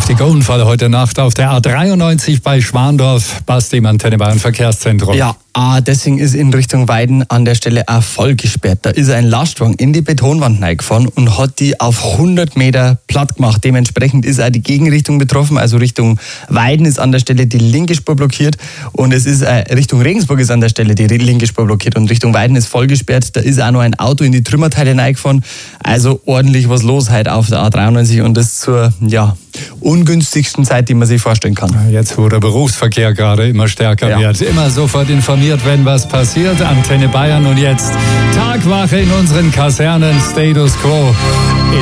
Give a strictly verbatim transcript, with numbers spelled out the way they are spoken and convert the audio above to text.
Heftiger Unfall heute Nacht auf der A dreiundneunzig bei Schwandorf. Basti im Antenne Bayern Verkehrszentrum. Ja, ah, deswegen ist in Richtung Weiden an der Stelle auch voll gesperrt. Da ist ein Lastwagen in die Betonwand reingefahren und hat die auf hundert Meter platt gemacht. Dementsprechend ist auch die Gegenrichtung betroffen. Also Richtung Weiden ist an der Stelle die linke Spur blockiert und es ist äh, Richtung Regensburg ist an der Stelle die linke Spur blockiert und Richtung Weiden ist voll gesperrt. Da ist auch noch ein Auto in die Trümmerteile reingefahren. Also ordentlich was los heute auf der A dreiundneunzig und das zur ja, ungünstigsten Zeit, die man sich vorstellen kann. Jetzt, wo der Berufsverkehr gerade immer stärker ja. wird. Immer sofort informiert, wenn was passiert. Antenne Bayern und jetzt Tagwache in unseren Kasernen. Status Quo.